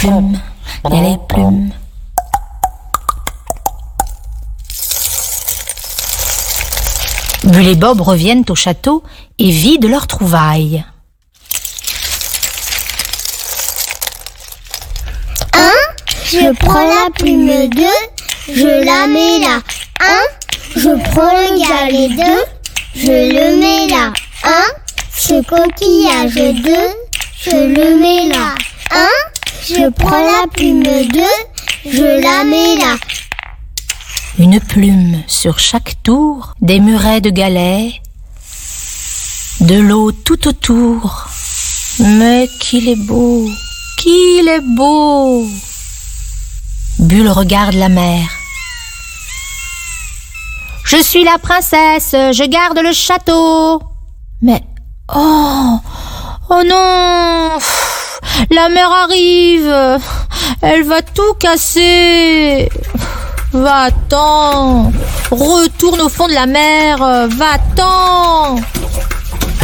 plumes, il y a les plumes. Bulle et Bob reviennent au château et vident leurs trouvailles. Je prends la plume 2, je la mets là. 1, je prends le galet 2, je le mets là. 1, ce coquillage 2, je le mets là. 1, je prends la plume 2, je la mets là. Une plume sur chaque tour, des murets de galets, de l'eau tout autour. Mais qu'il est beau, qu'il est beau! Bulle regarde la mer. Je suis la princesse, je garde le château. Mais, oh non, la mer arrive, elle va tout casser. Va-t'en, retourne au fond de la mer, va-t'en.